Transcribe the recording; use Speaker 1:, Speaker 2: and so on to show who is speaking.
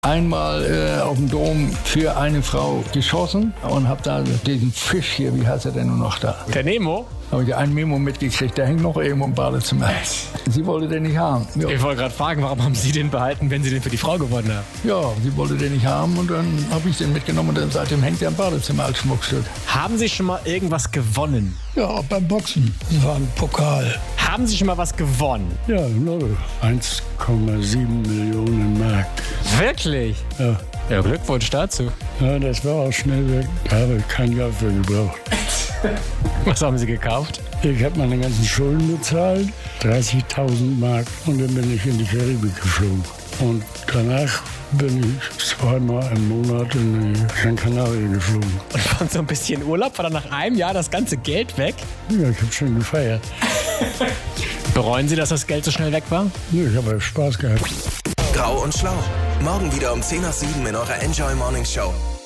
Speaker 1: einmal auf dem Dom für eine Frau geschossen und habe da diesen Fisch hier, wie heißt er denn nur noch da?
Speaker 2: Der Nemo?
Speaker 1: Habe ich ein Memo mitgekriegt, der hängt noch irgendwo im Badezimmer. Sie wollte den nicht haben. Ja.
Speaker 2: Ich wollte gerade fragen, warum haben Sie den behalten, wenn Sie den für die Frau gewonnen haben?
Speaker 1: Ja, sie wollte den nicht haben und dann habe ich den mitgenommen und dann seitdem hängt der im Badezimmer als Schmuckstück.
Speaker 2: Haben Sie schon mal irgendwas gewonnen?
Speaker 3: Ja, beim Boxen. Das war ein Pokal.
Speaker 2: Haben Sie schon mal was gewonnen?
Speaker 3: Ja, 1,7 Millionen Mark.
Speaker 2: Wirklich?
Speaker 3: Ja.
Speaker 2: Ja, Glückwunsch dazu.
Speaker 3: Ja, das war auch schnell weg. Da habe ich kein Geld für gebraucht.
Speaker 2: Was haben Sie gekauft?
Speaker 3: Ich habe meine ganzen Schulden bezahlt, 30.000 Mark. Und dann bin ich in die Karibik geflogen. Und danach bin ich zweimal im Monat in die Gran Canaria geflogen.
Speaker 2: Und von so ein bisschen Urlaub war dann nach einem Jahr das ganze Geld weg?
Speaker 3: Ja, ich habe schon gefeiert.
Speaker 2: Bereuen Sie, dass das Geld so schnell weg war?
Speaker 3: Ja, ich habe Spaß gehabt.
Speaker 4: Grau und Schlau. Morgen wieder um 10 nach 7 in eurer Enjoy Morning Show.